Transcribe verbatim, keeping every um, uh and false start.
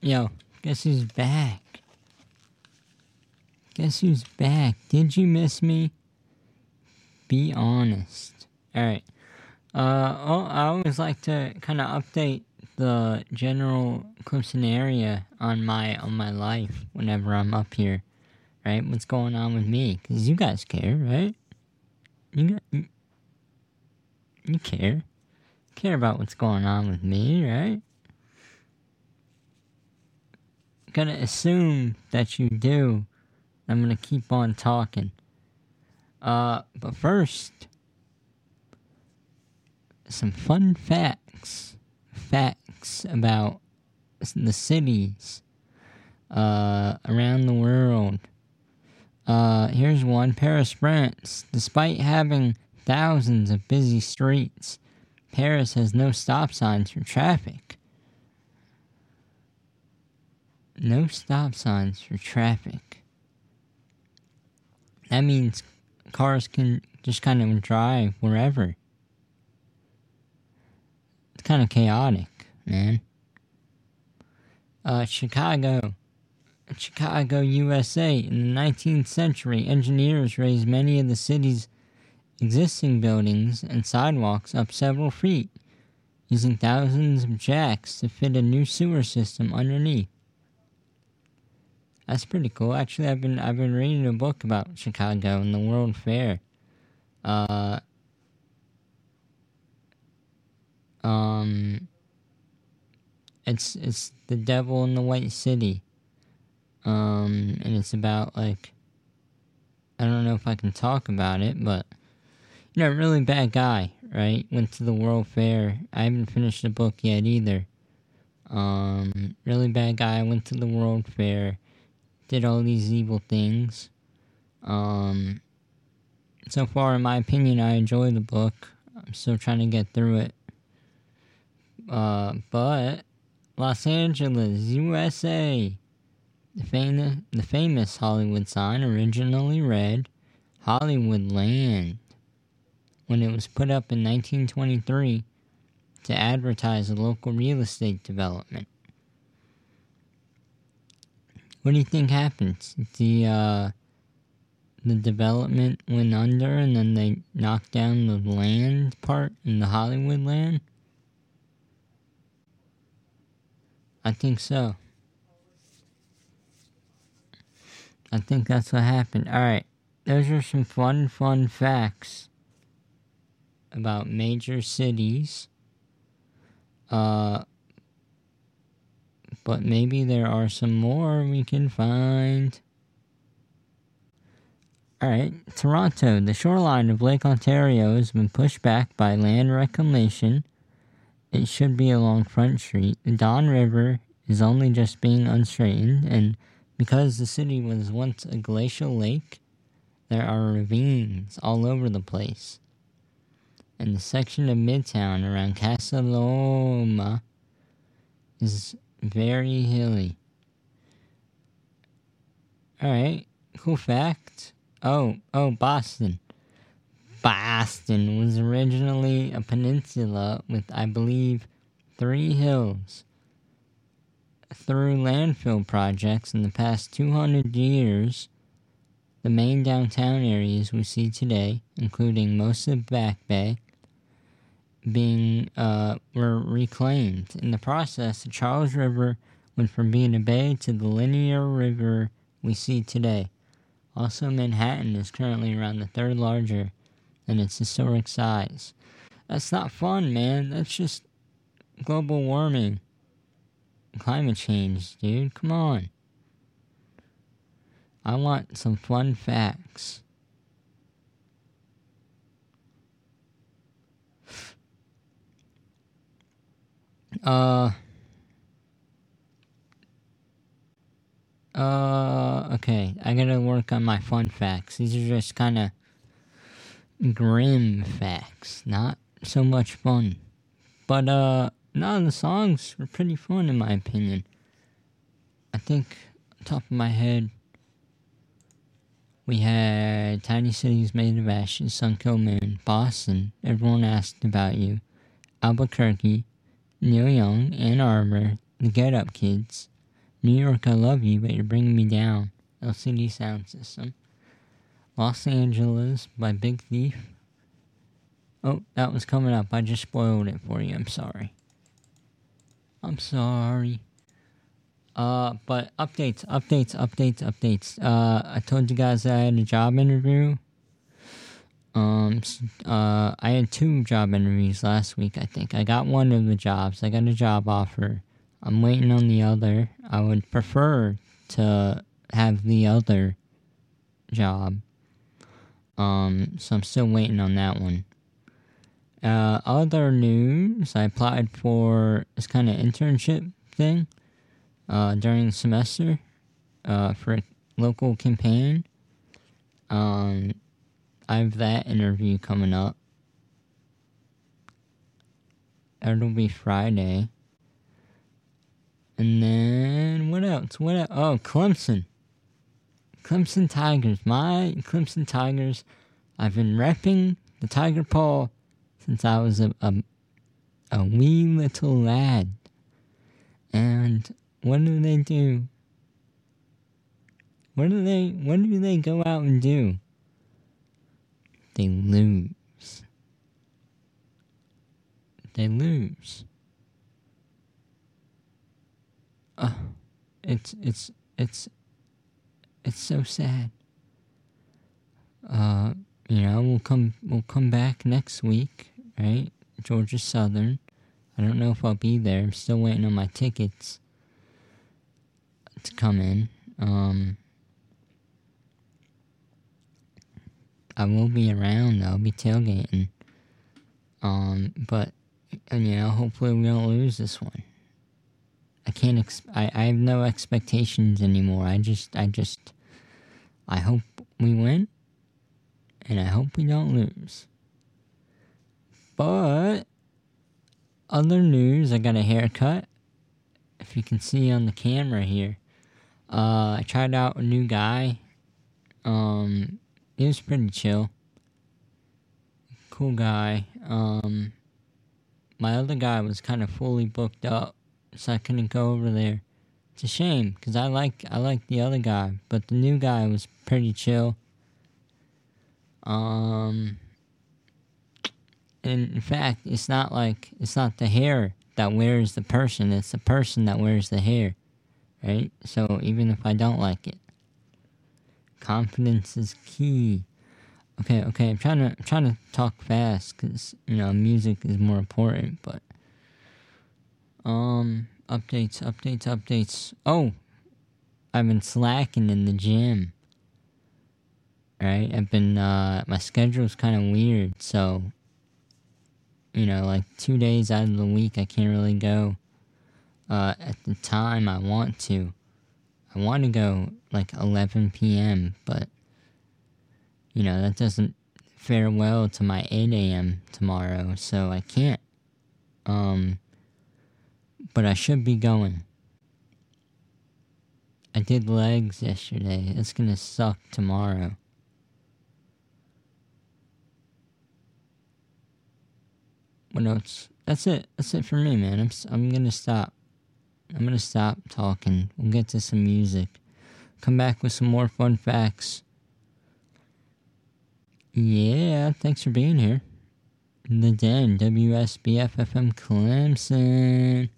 Yo, guess who's back? Guess who's back? Did you miss me? Be honest. Alright. Uh, oh, I always like to kind of update the general Clemson area on my on my life whenever I'm up here. Right? What's going on with me? Because you guys care, right? You got... You, you care. Care about what's going on with me, right? Gonna assume that you do. I'm gonna keep on talking. Uh, but first, some fun facts. Facts about the cities uh, around the world. Uh, here's one. Paris, France. Despite having thousands of busy streets, Paris has no stop signs for traffic. No stop signs for traffic. That means cars can just kind of drive wherever. It's kind of chaotic, man. Uh, Chicago. Chicago, U S A. In the nineteenth century, engineers raised many of the city's existing buildings and sidewalks up several feet, using thousands of jacks to fit a new sewer system underneath. That's pretty cool. Actually, I've been I've been reading a book about Chicago and the World Fair. Uh, um, it's it's The Devil in the White City. Um, and it's about like, I don't know if I can talk about it, but you know, really bad guy, right? Went to the World Fair. I haven't finished the book yet either. Um, really bad guy. Went to the World Fair. Did all these evil things. Um, so far, in my opinion, I enjoy the book. I'm still trying to get through it. Uh, but Los Angeles, U S A. The famous, the famous Hollywood sign originally read Hollywoodland when it was put up in nineteen twenty-three to advertise a local real estate development. What do you think happened? The, uh, the development went under and then they knocked down the land part in the Hollywood land? I think so. I think that's what happened. Alright, those are some fun, fun facts about major cities. Uh... But maybe there are some more we can find. Alright, Toronto. The shoreline of Lake Ontario has been pushed back by land reclamation. It should be along Front Street. The Don River is only just being unstraightened, and because the city was once a glacial lake, there are ravines all over the place. And the section of Midtown around Casa Loma is very hilly. Alright, cool fact. Oh, oh, Boston. Boston was originally a peninsula with, I believe, three hills. Through landfill projects in the past two hundred years, the main downtown areas we see today, including most of Back Bay, being uh, were reclaimed. In the process, the Charles River went from being a bay to the linear river we see today. Also, Manhattan is currently around the third larger than its historic size. That's not fun, man. That's just global warming. Climate change, dude. Come on. I want some fun facts. Uh... Uh, okay, I gotta work on my fun facts. These are just kind of grim facts, not so much fun. But, uh, none of the songs were pretty fun in my opinion. I think, on top of my head, we had Tiny Cities Made of Ashes, Sunkill Moon, Boston, Everyone Asked About You, Albuquerque, Neil Young, Ann Arbor, The Get Up Kids, New York, I love you, but you're bringing me down. L C D Sound System. Los Angeles by Big Thief. Oh, that was coming up. I just spoiled it for you. I'm sorry. I'm sorry. Uh, but updates, updates, updates, updates. Uh, I told you guys that I had a job interview. Um, uh, I had two job interviews last week, I think. I got one of the jobs. I got a job offer. I'm waiting on the other. I would prefer to have the other job. Um, so I'm still waiting on that one. Uh, other news, I applied for this kind of internship thing, uh, during the semester, uh, for a local campaign. Um, I have that interview coming up. It'll be Friday. And then, what else? What else? Oh, Clemson. Clemson Tigers. My Clemson Tigers. I've been repping the Tiger Paw since I was a, a, a wee little lad. And what do they do? What do they, what do they go out and do? They lose. They lose. Uh, it's, it's, it's, it's so sad. Uh, you know, we'll come, we'll come back next week, right? Georgia Southern. I don't know if I'll be there. I'm still waiting on my tickets to come in. Um, I will be around, though. I'll be tailgating. Um, but, and, you know, hopefully we don't lose this one. I can't, ex- I, I have no expectations anymore. I just, I just, I hope we win, and I hope we don't lose. But, other news, I got a haircut. If you can see on the camera here. Uh, I tried out a new guy. Um, he was pretty chill. Cool guy. Um, my other guy was kind of fully booked up, so I couldn't go over there. It's a shame, because I like, I like the other guy, but the new guy was pretty chill. Um, and in fact, it's not like, it's not the hair that wears the person, it's the person that wears the hair, right? So even if I don't like it, confidence is key. Okay, okay, I'm trying to, I'm trying to talk fast, because, you know, music is more important, but, um, updates, updates, updates. Oh, I've been slacking in the gym. Right? I've been, uh, my schedule's kind of weird, so, you know, like, two days out of the week I can't really go, uh, at the time I want to. I want to go, like, eleven p.m., but, you know, that doesn't fare well to my eight a.m. tomorrow, so I can't. Um, but I should be going. I did legs yesterday. It's gonna suck tomorrow. What else? That's it. That's it for me, man. I'm, I'm gonna stop. I'm gonna stop talking. We'll get to some music. Come back with some more fun facts. Yeah, thanks for being here. The Den, W S B F F M Clemson.